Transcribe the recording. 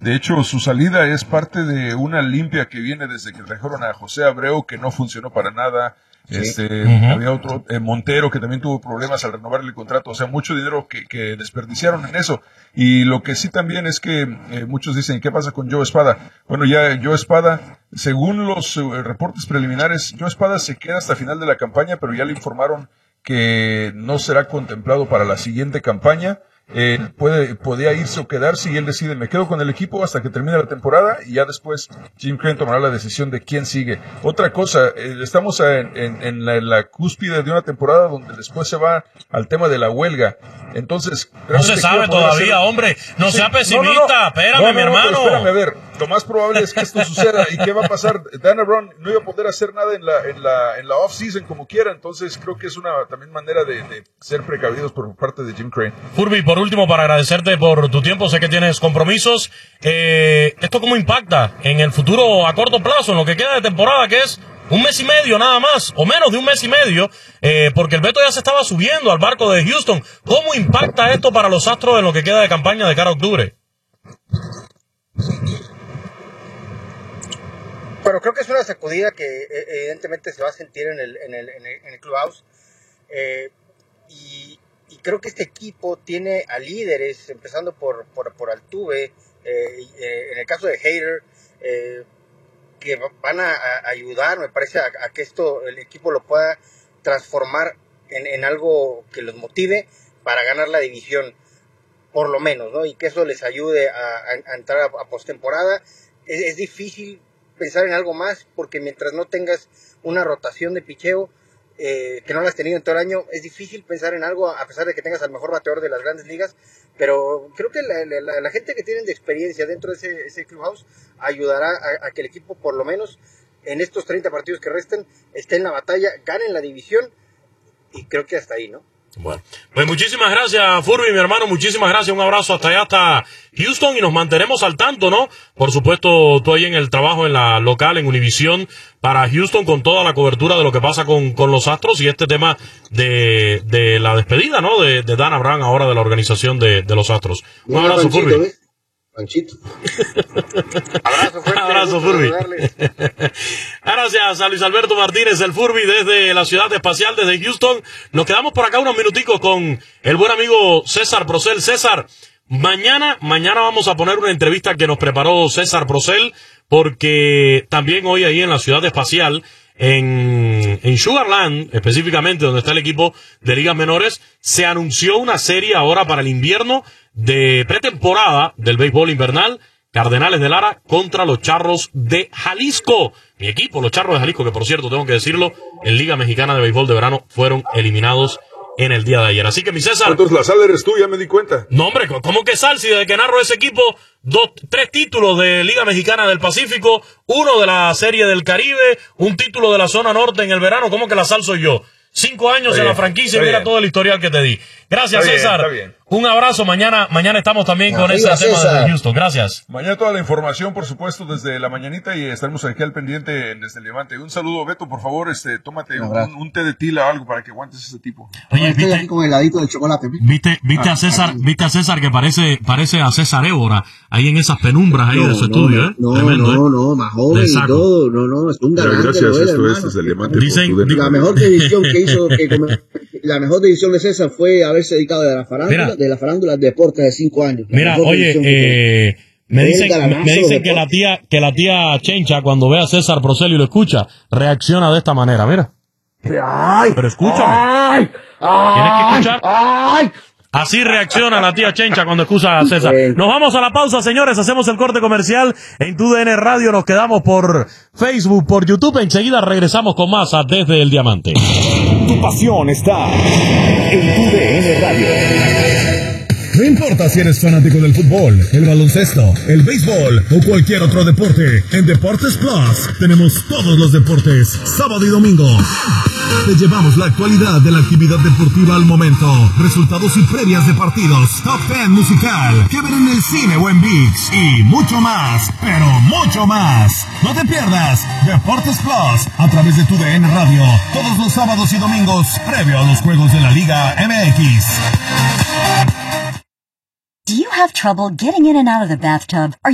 De hecho, su salida es parte de una limpia que viene desde que trajeron a José Abreu, que no funcionó para nada. Sí. Había otro, Montero, que también tuvo problemas al renovar el contrato. O sea, mucho dinero que desperdiciaron en eso. Y lo que sí también es que muchos dicen, ¿qué pasa con Joe Espada? Bueno, ya Joe Espada, según los reportes preliminares, Joe Espada se queda hasta final de la campaña, pero ya le informaron que no será contemplado para la siguiente campaña. Podía irse o quedarse, y él decide, me quedo con el equipo hasta que termine la temporada, y ya después Jim Crane tomará la decisión de quién sigue. Otra cosa, estamos en la cúspide de una temporada donde después se va al tema de la huelga. Entonces, no se sabe todavía, hombre. No sea pesimista. Espérame, mi hermano. Pero espérame, a ver. Lo más probable es que esto suceda. ¿Y qué va a pasar? Dana Brown no iba a poder hacer nada en la off-season como quiera. Entonces, creo que es una también manera de ser precavidos por parte de Jim Crane. Furby, por último, para agradecerte por tu tiempo, sé que tienes compromisos. ¿Esto cómo impacta en el futuro a corto plazo, en lo que queda de temporada, que es un mes y medio nada más, o menos de un mes y medio, porque el Beto ya se estaba subiendo al barco de Houston? ¿Cómo impacta esto para los Astros en lo que queda de campaña de cara a octubre? Bueno, creo que es una sacudida que evidentemente se va a sentir en el clubhouse, y creo que este equipo tiene a líderes, empezando por Altuve, en el caso de Hader, que van a ayudar, me parece, a que el equipo lo pueda transformar en algo que los motive para ganar la división, por lo menos, ¿no? Y que eso les ayude a entrar a postemporada. Es difícil pensar en algo más, porque mientras no tengas una rotación de picheo, que no la has tenido en todo el año, es difícil pensar en algo, a pesar de que tengas al mejor bateador de las grandes ligas. Pero creo que la gente que tienen de experiencia dentro de ese clubhouse ayudará a que el equipo, por lo menos en estos 30 partidos que restan, esté en la batalla, ganen la división, y creo que hasta ahí, ¿no? Bueno, pues muchísimas gracias, Furby, mi hermano, muchísimas gracias, un abrazo hasta allá, hasta Houston, y nos mantenemos al tanto, ¿no? Por supuesto, tú ahí en el trabajo en la local, en Univisión, para Houston, con toda la cobertura de lo que pasa con los Astros, y este tema de la despedida, ¿no? De Dana Brown ahora de la organización de los Astros. Un abrazo, Furby. Panchito. Abrazo, Furby. Gracias a Luis Alberto Martínez, el Furby, desde la ciudad espacial, desde Houston. Nos quedamos por acá unos minuticos con el buen amigo César Procel. César, mañana vamos a poner una entrevista que nos preparó César Procel, porque también hoy ahí en la ciudad espacial, en Sugarland, específicamente donde está el equipo de ligas menores, se anunció una serie ahora para el invierno de pretemporada del béisbol invernal, Cardenales de Lara contra los Charros de Jalisco. Mi equipo, los Charros de Jalisco, que por cierto, tengo que decirlo, en Liga Mexicana de Béisbol de Verano fueron eliminados en el día de ayer. Así que, mi César... Entonces la sal eres tú, ya me di cuenta. No, hombre, ¿cómo que sal? Si desde que narro ese equipo, 3 títulos de Liga Mexicana del Pacífico, 1 de la Serie del Caribe, un título de la zona norte en el verano, ¿cómo que la sal soy yo? 5 años en la franquicia, y mira todo el historial que te di. Gracias, César. Está bien. Un abrazo. Mañana estamos también con ese tema de Houston. Gracias. Mañana toda la información, por supuesto, desde la mañanita, y estaremos aquí al pendiente desde el Levante. Un saludo, Beto, por favor, tómate un té de tila o algo para que aguantes ese tipo. Oye, estoy aquí con el heladito del chocolate. ¿Viste a César que parece a César Évora ahí en esas penumbras ahí de su estudio, No, más joven y todo. No, es un garante. Gracias, esto es el Levante. La mejor decisión que hizo, la mejor decisión de César fue haberse dedicado de la farándula al deporte de 5 años. Mira, oye, me dicen que la tía Chencha, cuando ve a César Procel y lo escucha, reacciona de esta manera, mira. ¡Ay! Pero escúchame. ¡Ay! ¿Tienes que escuchar? ¡Ay! Así reacciona la tía Chencha cuando escucha a César. Nos vamos a la pausa, señores. Hacemos el corte comercial en TUDN Radio. Nos quedamos por Facebook, por YouTube. Enseguida regresamos con más a Desde el Diamante. Tu pasión está en TUDN Radio. No importa si eres fanático del fútbol, el baloncesto, el béisbol o cualquier otro deporte, en Deportes Plus tenemos todos los deportes, sábado y domingo. Te llevamos la actualidad de la actividad deportiva al momento, resultados y previas de partidos, top 10 musical, que ver en el cine o en ViX, y mucho más, pero mucho más. No te pierdas Deportes Plus a través de TUDN Radio, todos los sábados y domingos, previo a los juegos de la Liga MX. Do you have trouble getting in and out of the bathtub?